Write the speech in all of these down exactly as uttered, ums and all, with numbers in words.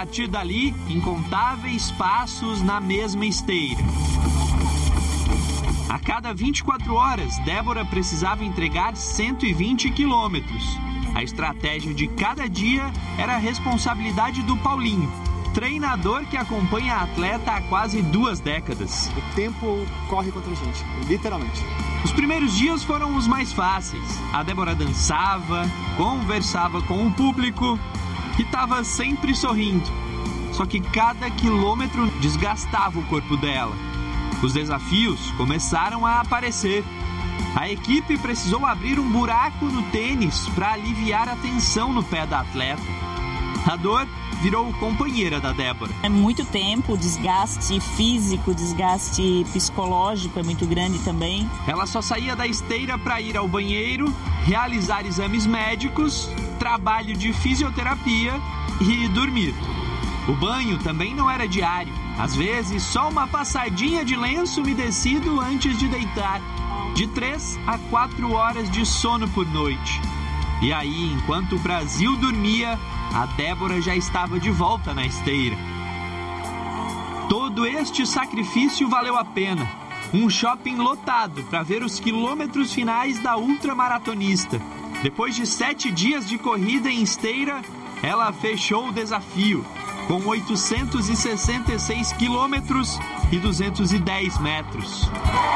partir dali, incontáveis passos na mesma esteira. A cada vinte e quatro horas, Débora precisava entregar cento e vinte quilômetros. A estratégia de cada dia era a responsabilidade do Paulinho, treinador que acompanha a atleta há quase duas décadas. O tempo corre contra a gente, literalmente. Os primeiros dias foram os mais fáceis. A Débora dançava, conversava com o público e estava sempre sorrindo. Só que cada quilômetro desgastava o corpo dela. Os desafios começaram a aparecer. A equipe precisou abrir um buraco no tênis para aliviar a tensão no pé da atleta. A dor virou companheira da Débora. É muito tempo, o desgaste físico, o desgaste psicológico é muito grande também. Ela só saía da esteira para ir ao banheiro, realizar exames médicos, trabalho de fisioterapia e dormir. O banho também não era diário. Às vezes, só uma passadinha de lenço umedecido antes de deitar. De três a quatro horas de sono por noite. E aí, enquanto o Brasil dormia, a Débora já estava de volta na esteira. Todo este sacrifício valeu a pena. Um shopping lotado para ver os quilômetros finais da ultramaratonista. Depois de sete dias de corrida em esteira, ela fechou o desafio, com oitocentos e sessenta e seis quilômetros e duzentos e dez metros.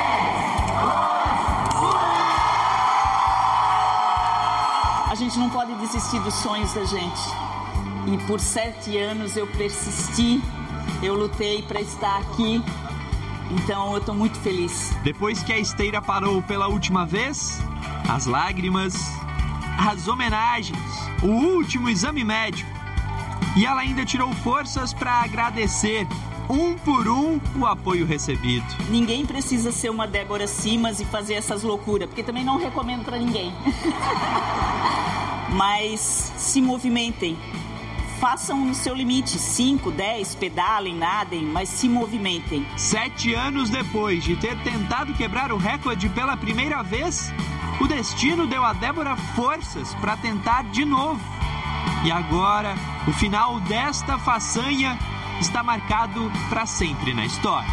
A gente não pode desistir dos sonhos da gente. E por sete anos eu persisti, eu lutei para estar aqui. Então eu estou muito feliz. Depois que a esteira parou pela última vez, as lágrimas, as homenagens, o último exame médico. E ela ainda tirou forças para agradecer, um por um, o apoio recebido. Ninguém precisa ser uma Débora Simas e fazer essas loucuras, porque também não recomendo para ninguém. Mas se movimentem. Façam no seu limite, cinco, dez, pedalem, nadem, mas se movimentem. Sete anos depois de ter tentado quebrar o recorde pela primeira vez, o destino deu a Débora forças para tentar de novo. E agora, o final desta façanha está marcado para sempre na história.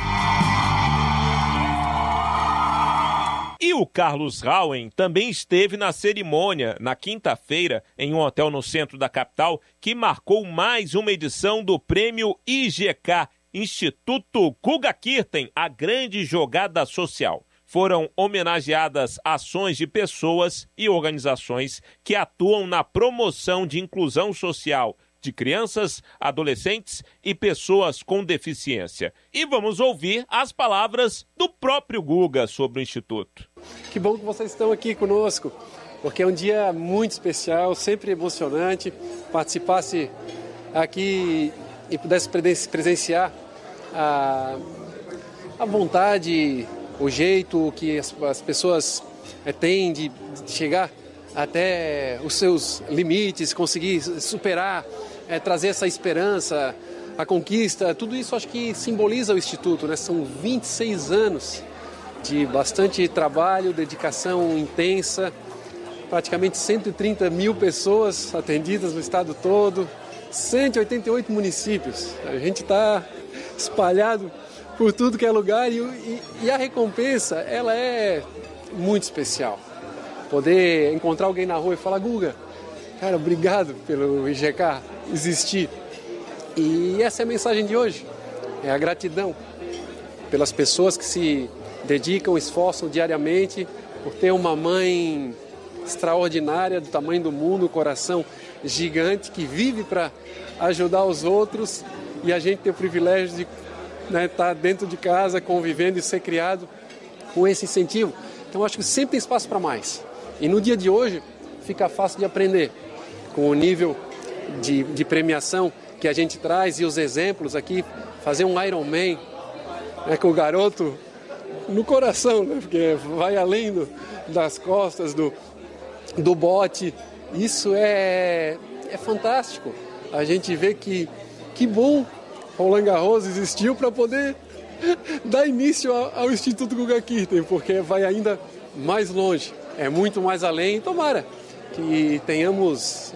E o Carlos Rauen também esteve na cerimônia, na quinta-feira, em um hotel no centro da capital, que marcou mais uma edição do Prêmio I G K, Instituto Kugakirten, a grande jogada social. Foram homenageadas ações de pessoas e organizações que atuam na promoção de inclusão social de crianças, adolescentes e pessoas com deficiência. E vamos ouvir as palavras do próprio Guga sobre o Instituto. Que bom que vocês estão aqui conosco, porque é um dia muito especial, sempre emocionante. Participasse aqui e pudesse presenciar a, a vontade, o jeito que as, as pessoas é, têm de, de chegar até os seus limites, conseguir superar, é, trazer essa esperança, a conquista, tudo isso acho que simboliza o Instituto, né? São vinte e seis anos de bastante trabalho, dedicação intensa, praticamente cento e trinta mil pessoas atendidas no estado todo, cento e oitenta e oito municípios. A gente está espalhado por tudo que é lugar e, e, e a recompensa, ela é muito especial. Poder encontrar alguém na rua e falar, Guga, cara, obrigado pelo I G K existir. E essa é a mensagem de hoje, é a gratidão pelas pessoas que se dedicam, esforçam diariamente, por ter uma mãe extraordinária, do tamanho do mundo, um coração gigante, que vive para ajudar os outros, e a gente tem o privilégio de, né, estar dentro de casa, convivendo e ser criado com esse incentivo. Então acho que sempre tem espaço para mais. E no dia de hoje fica fácil de aprender com o nível de, de premiação que a gente traz e os exemplos aqui, fazer um Ironman, né, com o garoto no coração, né, porque vai além do, das costas, do, do bote. Isso é, é fantástico. A gente vê que, que bom Roland Garros existiu para poder dar início ao, ao Instituto Kugakirten, porque vai ainda mais longe. É muito mais além, tomara que tenhamos